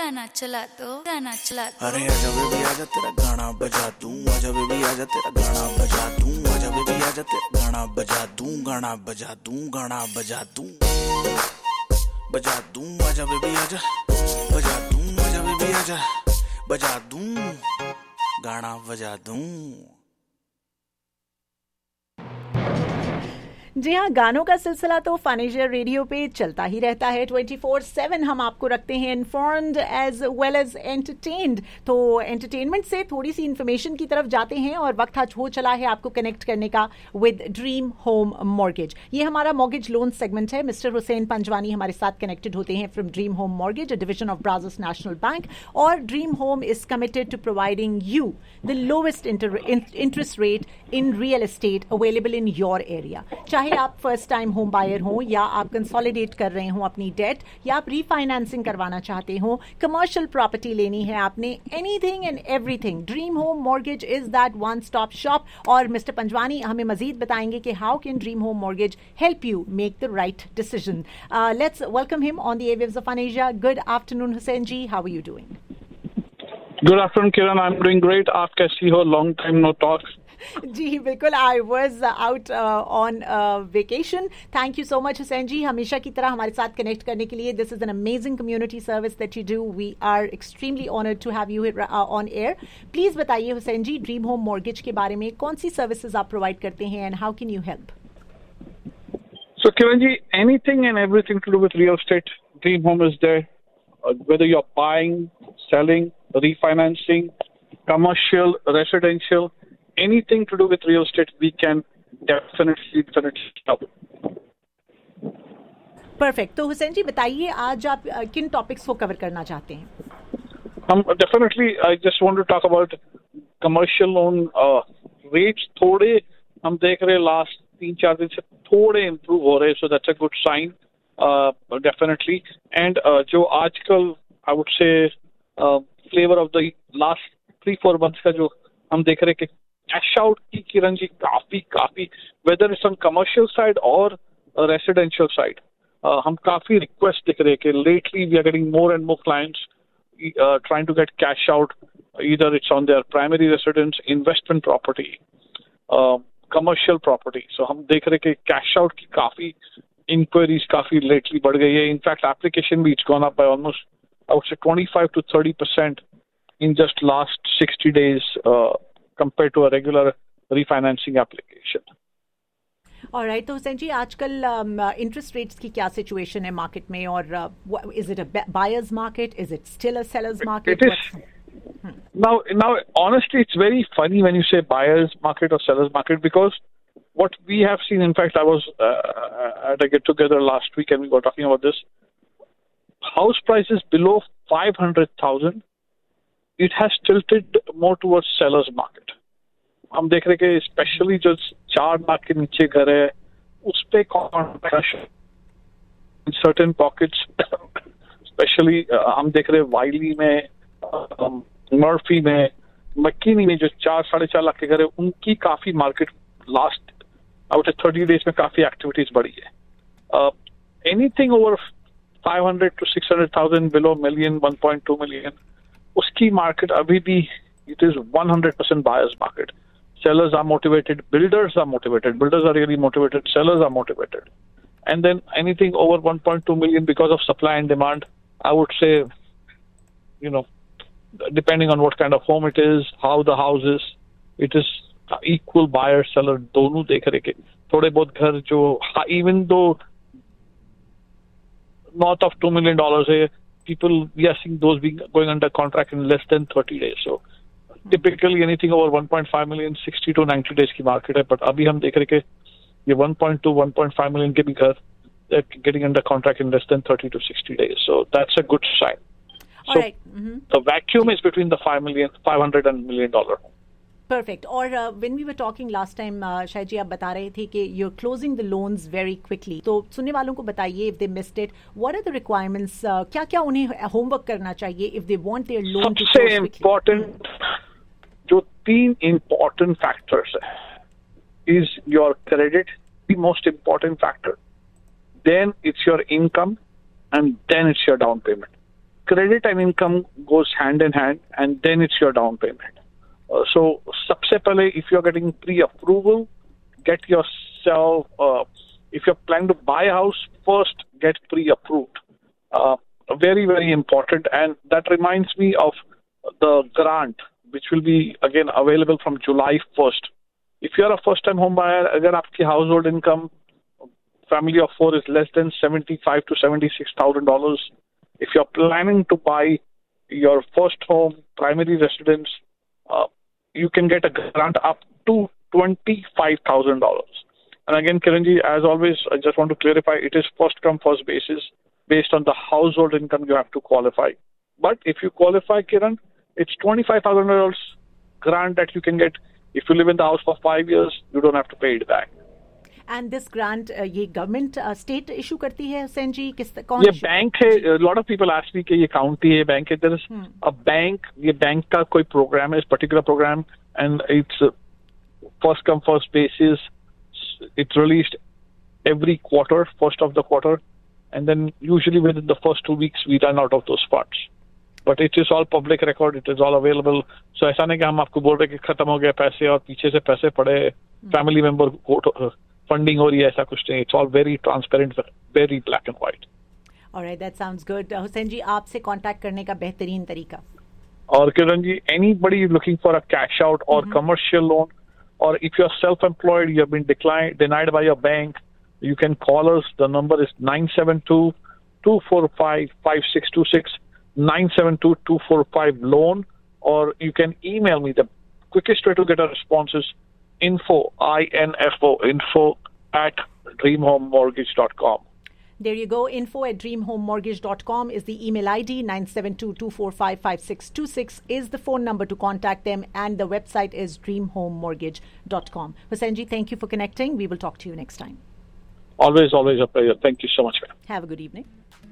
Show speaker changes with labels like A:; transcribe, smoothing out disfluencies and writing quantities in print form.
A: गाना चला दो, गाना चला दो।
B: अरे आजा बेबी आजा तेरा गाना बजा दूं, आजा बेबी आजा तेरा गाना बजा दूं, आजा बेबी आजा तेरा गाना बजा दूं, गाना बजा दूं, गाना बजा दूं, बजा दूं, आजा बेबी आजा बजा दूं, आजा बेबी आजा बजा दूं, गाना बजा दूं।
C: जी हाँ, गानों का सिलसिला तो फानेशिया रेडियो पे चलता ही रहता है। 24/7 हम आपको रखते हैं informed as well as entertained. तो एंटरटेनमेंट से थोड़ी सी इन्फॉर्मेशन की तरफ जाते हैं और वक्त आज हो चला है आपको कनेक्ट करने का विद ड्रीम होम मॉर्गेज। ये हमारा मॉर्गेज लोन सेगमेंट है। मिस्टर हुसैन पंजवानी हमारे साथ कनेक्टेड होते हैं from dream home mortgage, a division of ब्राज़र्स national bank. और dream home is committed to providing you the lowest interest rate in real estate available in your area. चाहे आप first time home buyer हो या आप consolidate कर रहे हो अपनी डेट, या आप रीफाइनेंसिंग करवाना चाहते हो, कमर्शियल प्रॉपर्टी लेनी है आपने, anything and everything, dream home mortgage is that one stop shop. और मिस्टर पंजवानी हमें मजीद बताएंगे कि how can dream home mortgage help you make the right decision. Let's welcome him on the airwaves of फानेशिया। Good afternoon Hussain ji, how are you doing?
D: Good afternoon, Kiran. I'm doing great. आप कैसी हो? Long time no talk.
C: जी बिल्कुल, I was out on vacation. Thank you so much Hussain जी, हमेशा की तरह हमारे साथ connect करने के लिए। This is an amazing community service that you do. We are extremely honoured to have you on air. Please बताइए हुसैन जी, ड्रीम होम मॉर्गेज के बारे में कौन सी सर्विसेज आप प्रोवाइड करते हैं and how can you help?
D: So, Kiran ji, anything and everything to do with real estate, Dream Home is there. Whether you're buying, selling, refinancing, commercial, residential, anything to do with real estate, we can definitely help.
C: Perfect. तो हुसैन जी बताइए, आज आप किन topics को cover करना चाहते हैं?
D: Definitely, I just want to talk about commercial loan rates. थोड़े हम देख रहे लास्ट 3-4 दिन से थोड़े इम्प्रूव हो रहे, so that's a good sign. Definitely. And जो आजकल I would say flavor of the last 3-4 months का जो हम देख रहे कि कैश आउट की किरण जी काफी whether it's on commercial side or residential side, हम काफी रिक्वेस्ट दिख रहे हैं कि lately we are getting more and more clients trying to get cash out, either it's on their primary residence, investment property, commercial property. So हम देख रहे हैं कि कैश आउट की काफी इंक्वायरीज काफी लेटली बढ़ गई है. इनफैक्ट एप्लीकेशन भी it's gone up by almost I would say 25 to 30% in just last 60 days compared to a regular refinancing application.
C: Alright, तो हुसैन जी आजकल इंटरेस्ट रेट्स की क्या सिचुएशन है मार्केट में, और is it a buyers market, is it still a sellers market?
D: It is. Now, honestly, it's very funny when you say buyers market or sellers market, because what we have seen, in fact, I was at a get-together last week and we were talking about this. House prices below 500,000, it has tilted more towards sellers market. हम देख रहे कि specially जो 4 लाख के नीचे घर है उस पे in certain pockets, स्पेशली हम देख रहे वाइली में, मर्फी में, मक्कीनी में जो 4-4.5 लाख के घर है उनकी काफी market last I would say 30 days में काफी एक्टिविटीज बढ़ी है. Anything over 500 to 600,000, below million, 1.2 million, उसकी मार्केट अभी भी it is 100% buyers market. Sellers are motivated, builders are motivated, builders are really motivated, sellers are motivated. And then anything over 1.2 million, because of supply and demand, I would say, depending on what kind of home it is, how the house is, it is equal buyer seller दोनों देख रहे के थोड़े बहुत घर जो even though north of $2 million है, people we are seeing those being going under contract in less than 30 days. So typically anything over 1.5 million 60 to 90 days की market है, but अभी हम देख रहे के ये 1.2-1.5 million के भी घर they're getting under contract in less than 30 to 60 days. So that's a good sign. So
C: right.
D: The vacuum is between the 500 and $1 million.
C: Perfect. और when we were talking last time, शायद जी आप बता रहे थे कि you're closing the loans very quickly. तो सुनने वालों को बताइए, if they missed it, what are the requirements? क्या होन्हें homework करना चाहिए if they want their loan to close quickly?
D: सबसे important जो 3 important factors है is your credit, the most important factor. Then it's your income, and then it's your down payment. credit and income goes hand in hand, and then it's your down payment. So, sabse pehle, if you're getting pre-approval, get yourself. If you're planning to buy a house, first get pre-approved. Very, very important. And that reminds me of the grant, which will be again available from July 1st. If you're a first-time home buyer, agar aapki household income, family of 4 is less than $75,000 to $76,000. If you're planning to buy your first home, primary residence, you can get a grant up to $25,000. And again, Kiranji, as always, I just want to clarify, it is first come, first basis. Based on the household income, you have to qualify. But if you qualify, Kiran, it's $25,000 grant that you can get. If you live in the house for 5 years, you don't have to pay it back.
C: And this grant, ये government state issue करती है हुसैन जी, कौन?
D: ये bank है. A lot of people ask me कि ये county है, bank है. There is a bank. ये बैंक का कोई program है, particular program, and it's first come first basis. It's released every quarter, first of the quarter, and then usually within the first 2 weeks we run out of those funds. But it is all public record. It is all available. So ऐसा नहीं कि हम आपको बोल रहे कि खत्म हो गए पैसे और पीछे से पैसे पड़े, family member funding हो रही है, ऐसा कुछ नहीं. It's all very transparent, very black and white.
C: Alright, that sounds good. Hussain जी, आपसे कांटेक्ट करने का बेहतरीन तरीका.
D: और Kiran ji, anybody looking for a cash out or commercial loan, or if you're self-employed, you have been denied by your bank, you can call us. The number is 972-245-5626, 972-245-LOAN, or you can email me. The quickest way to get a response is info at dreamhomemortgage.com.
C: There you go. info@dreamhomemortgage.com is the email ID. 972-245-5626 is the phone number to contact them, and the website is dreamhomemortgage.com. Hussain ji, thank you for connecting. We will talk to you next time.
D: Always a pleasure. Thank you so much.
C: Have a good evening.